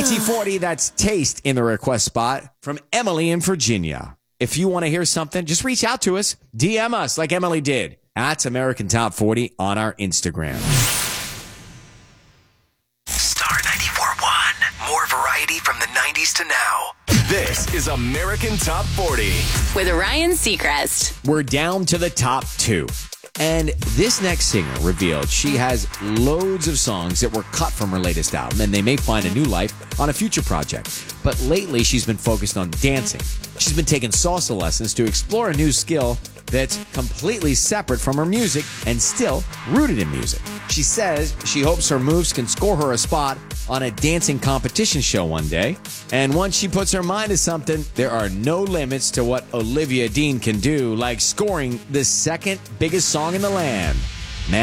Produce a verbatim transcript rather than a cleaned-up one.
T forty, that's Taste in the request spot from Emily in Virginia. If you want to hear something, just reach out to us. D M us like Emily did. That's American Top forty on our Instagram. Star ninety-four point one. More variety from the nineties to now. This is American Top forty. With Ryan Seacrest. We're down to the top two. And this next singer revealed she has loads of songs that were cut from her latest album, and they may find a new life on a future project. But lately, she's been focused on dancing. She's been taking salsa lessons to explore a new skill that's completely separate from her music and still rooted in music. She says she hopes her moves can score her a spot on a dancing competition show one day. And once she puts her mind to something, there are no limits to what Olivia Dean can do, like scoring the second biggest song in the land.